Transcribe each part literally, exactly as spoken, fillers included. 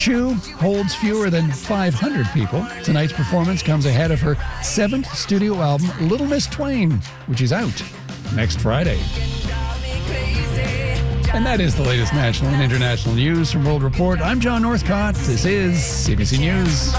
Chu holds fewer than five hundred people. Tonight's performance comes ahead of her seventh studio album, Little Miss Twain, which is out next Friday. And that is the latest national and international news from World Report. I'm John Northcott. This is C B C News.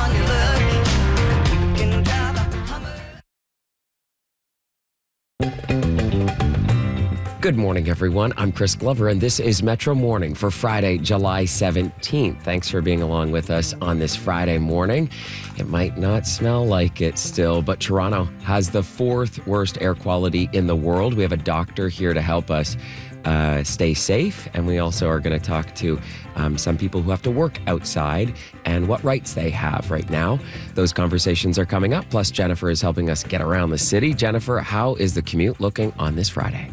Good morning, everyone. I'm Chris Glover, and this is Metro Morning for Friday, July seventeenth. Thanks for being along with us on this Friday morning. It might not smell like it still, but Toronto has the fourth worst air quality in the world. We have a doctor here to help us uh, stay safe, and we also are going to talk to um, some people who have to work outside and what rights they have right now. Those conversations are coming up, plus Jennifer is helping us get around the city. Jennifer, how is the commute looking on this Friday?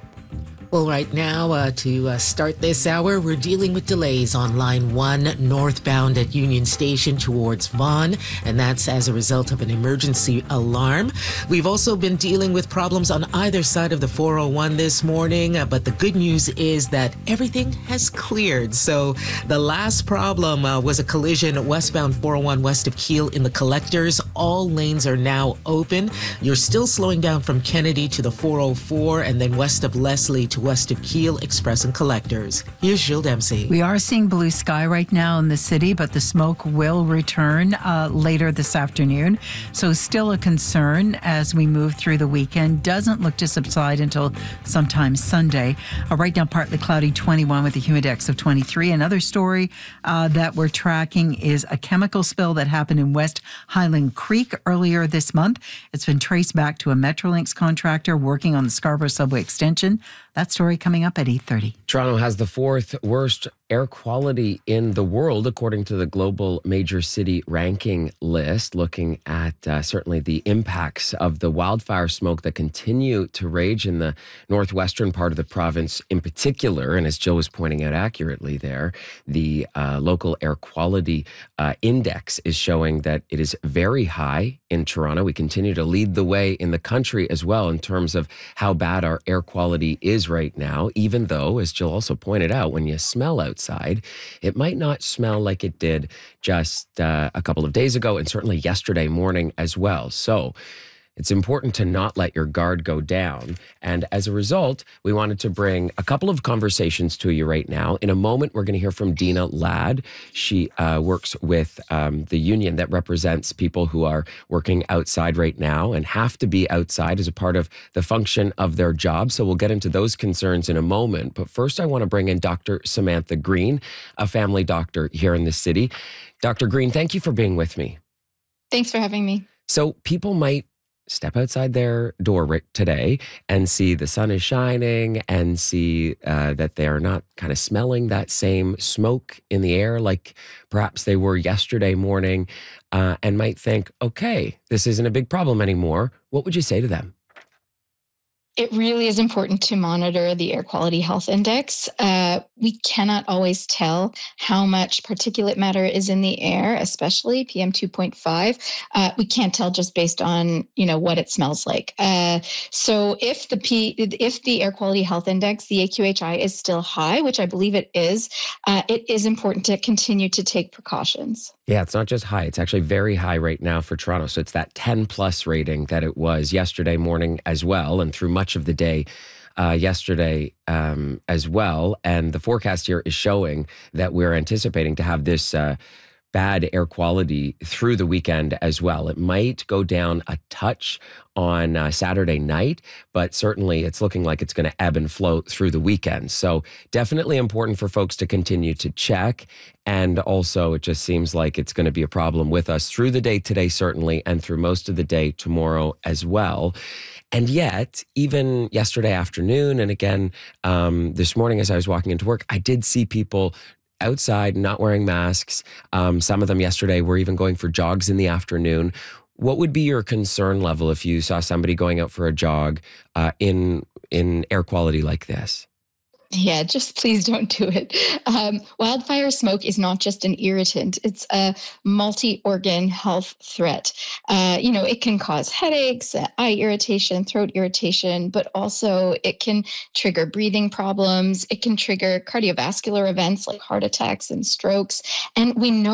Well, right now, uh, to uh, start this hour, we're dealing with delays on Line one northbound at Union Station towards Vaughan, and that's as a result of an emergency alarm. We've also been dealing with problems on either side of the four oh one this morning, uh, but the good news is that everything has cleared. So the last problem uh, was a collision westbound four oh one west of Keele in the Collectors. All lanes are now open. You're still slowing down from Kennedy to the four oh four, and then west of Leslie to west of Keele Express and Collectors. Here's Jill Dempsey. We are seeing blue sky right now in the city, but the smoke will return uh, later this afternoon. So still a concern as we move through the weekend. Doesn't look to subside until sometime Sunday. Uh, right now, partly cloudy, twenty-one with a humidex of twenty-three. Another story uh, that we're tracking is a chemical spill that happened in West Highland Creek earlier this month. It's been traced back to a Metrolinx contractor working on the Scarborough Subway extension. That story coming up at eight thirty. Toronto has the fourth worst air quality in the world, according to the Global Major City Ranking list, looking at uh, certainly the impacts of the wildfire smoke that continue to rage in the northwestern part of the province in particular. And as Jill was pointing out accurately there, the uh, local air quality uh, index is showing that it is very high in Toronto. We continue to lead the way in the country as well in terms of how bad our air quality is right now, even though, as Jill also pointed out, when you smell outside, it might not smell like it did just uh, a couple of days ago and certainly yesterday morning as well. So it's important to not let your guard go down. And as a result, we wanted to bring a couple of conversations to you right now. In a moment, we're going to hear from Dina Ladd. She uh, works with um, the union that represents people who are working outside right now and have to be outside as a part of the function of their job. So we'll get into those concerns in a moment. But first, I want to bring in Doctor Samantha Green, a family doctor here in the city. Doctor Green, thank you for being with me. Thanks for having me. So people might step outside their door right today and see the sun is shining and see uh, that they are not kind of smelling that same smoke in the air like perhaps they were yesterday morning uh, and might think, okay, this isn't a big problem anymore. What would you say to them? It really is important to monitor the air quality health index. Uh, we cannot always tell how much particulate matter is in the air, especially P M two point five. Uh, we can't tell just based on, you know, what it smells like. Uh, so if the P, if the air quality health index, the A Q H I, is still high, which I believe it is, uh, it is important to continue to take precautions. Yeah, it's not just high. It's actually very high right now for Toronto. So it's that ten plus rating that it was yesterday morning as well, and through much of the day uh, yesterday um, as well. And the forecast here is showing that we're anticipating to have this uh, bad air quality through the weekend as well. It might go down a touch on uh, Saturday night, but certainly it's looking like it's going to ebb and flow through the weekend. So definitely important for folks to continue to check. And also it just seems like it's going to be a problem with us through the day today, certainly, and through most of the day tomorrow as well. And yet, even yesterday afternoon, and again, um, this morning as I was walking into work, I did see people outside not wearing masks. Um, some of them yesterday were even going for jogs in the afternoon. What would be your concern level if you saw somebody going out for a jog uh, in in air quality like this? Yeah, just please don't do it. Um, wildfire smoke is not just an irritant, it's a multi organ health threat. Uh, you know, it can cause headaches, uh, eye irritation, throat irritation, but also it can trigger breathing problems. It can trigger cardiovascular events like heart attacks and strokes. And we know